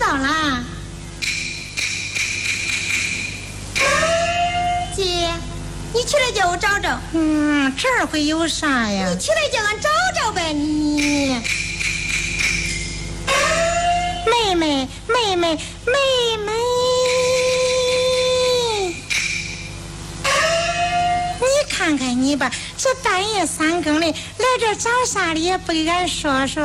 到了。姐，你起来叫我找找。 这儿会有啥呀？ 你起来叫俺找找呗，你。 妹妹，妹妹，妹妹，你看看你吧，这半夜3更的来这找啥的也不给俺说说。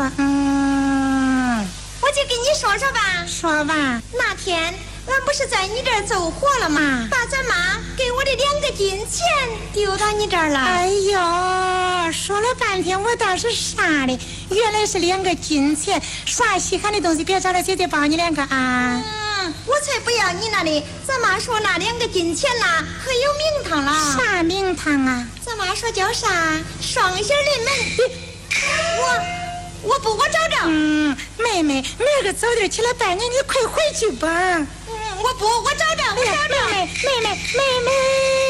我就跟你说说吧。 说吧。 那天俺不是在你这儿走活了吗？把咱妈给我的2个金钱丢到你这儿了。 哎呦，说了半天我当是啥的，原来是2个金钱，啥稀罕的东西别找了，姐姐包你2个啊。 我才不要你那里。咱妈说那2个金钱啦可有名堂了。 啥名堂啊？ 咱妈说叫啥双喜临门。我找找。 妹妹，明儿个早点起来拜年，你快回去吧。 我找找。 妹妹。